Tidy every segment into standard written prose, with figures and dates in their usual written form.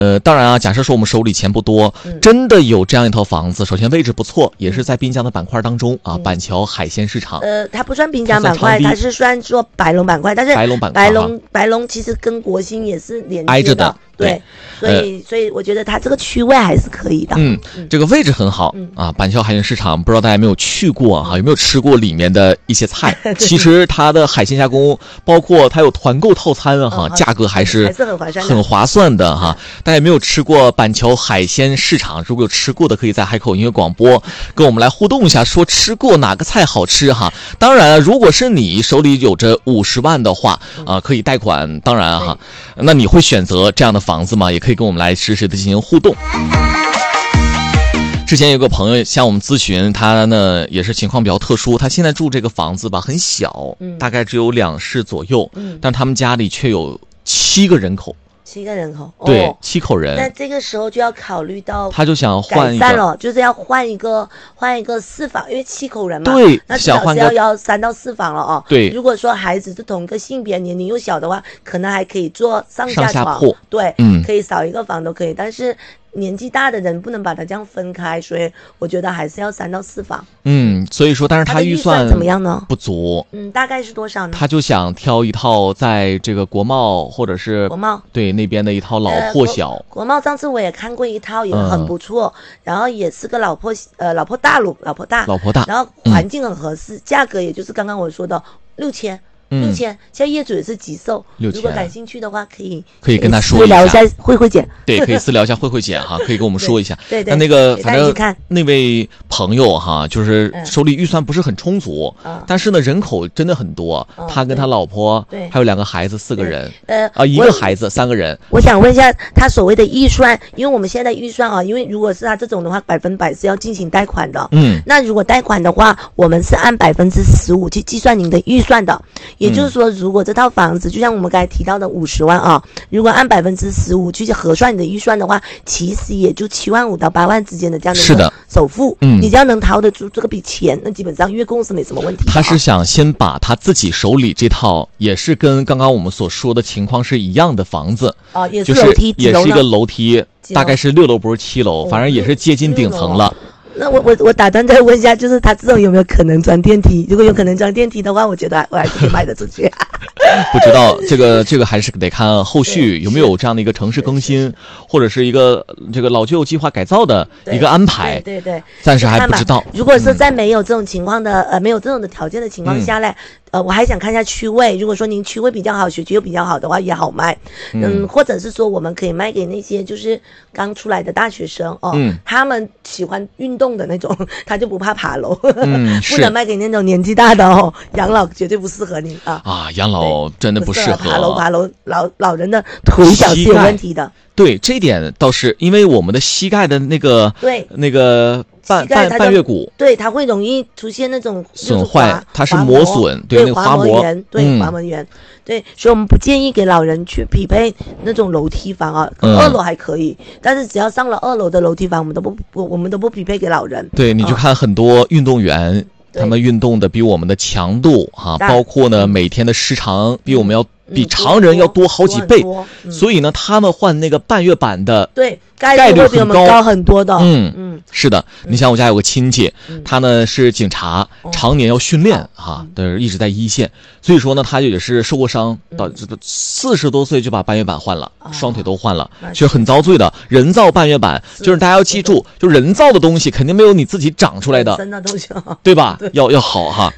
当然啊，假设说我们手里钱不多，真的有这样一套房子，首先位置不错，也是在滨江的板块当中啊，板桥海鲜市场。 它不算滨江板块，它是算做白龙板块，但是白龙其实跟国兴也是连接挨着的。 对，所以我觉得它这个区位还是可以的。 这个位置很好啊。板桥海鲜市场，不知道大家有没有去过哈？有没有吃过里面的一些菜？其实它的海鲜加工，包括它有团购套餐哈，价格还是很划算的哈。大家有没有吃过板桥海鲜市场？如果有吃过的，可以在海口音乐广播跟我们来互动一下，说吃过哪个菜好吃哈。当然，如果是你手里有着50万的话可以贷款。当然哈，那你会选择这样的房子吗？也可以跟我们来实时的进行互动。之前有个朋友向我们咨询，他呢也是情况比较特殊，他现在住这个房子吧很小，大概只有2室左右，但他们家里却有7个人口。 7个人口， 对，7口人。 那这个时候就要考虑到， 他就想换一个， 改善了，就是要换一个4房，因为7口人嘛。 对， 那至少是要3到4房了哦。 对， 如果说孩子是同一个性别，年龄又小的话，可能还可以做上下床。对，可以少一个房都可以，但是年纪大的人不能把它这样分开，所以我觉得还是要3到4房。 所以说，但是他预算怎么样呢？ 不足。 大概是多少呢？ 他就想挑一套在这个国贸或者是国贸对那边的一套老破小。 国贸上次我也看过一套，也很不错，然后也是个老破大，然后环境很合适，价格也就是刚刚我说的6000。现在业主也是急售，如果感兴趣的话，可以跟他说一下， 聊一下慧姐。 对，可以私聊一下慧姐哈，可以跟我们说一下。 对， 那个反正那位朋友哈，就是手里预算不是很充足，但是呢人口真的很多，他跟他老婆还有2个孩子4个人，一个孩子3个人。 我想问一下，他所谓的预算，因为我们现在预算因为如果是他这种的话，100%是要进行贷款的。那如果贷款的话，我们是按15%去计算您的预算的。也就是说，如果这套房子就像我们刚才提到的50万啊，如果按15%去核算你的预算的话，其实也就7万5到8万之间的这样的一个首付。你只要能掏得出这个笔钱，那基本上月供是没什么问题。 他是想先把他自己手里这套也是跟刚刚我们所说的情况是一样的房子也是楼梯， 也是一个楼梯，大概是6楼不是7楼，反正也是接近顶层了。 那我打算再问一下，就是他这种有没有可能装电梯？如果有可能装电梯的话，我觉得我还是可以卖得出去。 不知道这个还是得看后续有没有这样的一个城市更新，或者是一个这个老旧计划改造的一个安排。 对， 暂时还不知道。 如果是在没有这种情况的没有这种的条件的情况下呢，我还想看一下区位。如果说您区位比较好，学区又比较好的话，也好卖。或者是说我们可以卖给那些就是刚出来的大学生他们喜欢运动的那种，他就不怕爬楼。不能卖给那种年纪大的养老绝对不适合你养老真的不适合。 爬楼，老人的腿脚是有问题的。 对，这一点倒是，因为我们的膝盖的那个半月骨， 对，它会容易出现那种损坏，它是磨损，对，那个滑膜炎，对，滑膜炎，对，所以我们不建议给老人去匹配那种楼梯房2楼还可以，但是只要上了2楼的楼梯房，我们都不匹配给老人。 对，你就看很多运动员，他们运动的比我们的强度包括呢每天的时长比常人要多好几倍，所以呢他们换那个半月板的概率会比我们高很多的。 是的，你想我家有个亲戚，他呢是警察，常年要训练一直在一线，所以说呢他也是受过伤，到40多岁就把半月板换了，双腿都换了，其实很遭罪的。人造半月板就是大家要记住，就人造的东西肯定没有你自己长出来的， 真的东西对吧？要好哈。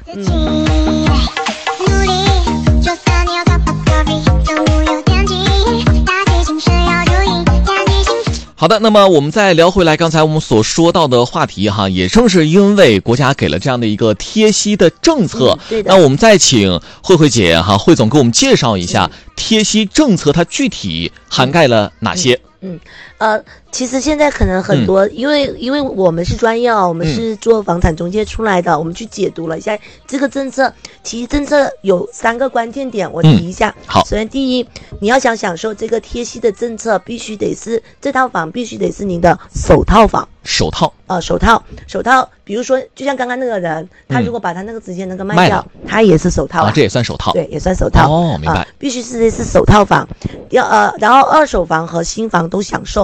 好的，那么我们再聊回来刚才我们所说到的话题也正是因为国家给了这样的一个贴息的政策，那我们再请慧姐慧总给我们介绍一下贴息政策它具体涵盖了哪些。 其实现在可能很多，因为我们是专业我们是做房产中介出来的，我们去解读了一下这个政策。其实政策有3个关键点，我提一下。 好， 首先第一，你要想享受这个贴息的政策，必须得是这套房必须得是您的首套房。 首套。 首套，比如说，就像刚刚那个人，他如果把他那个直接那个卖掉，他也是首套这也算首套。 对，也算首套。 明白。 必须是首套房，然后二手房和新房都享受。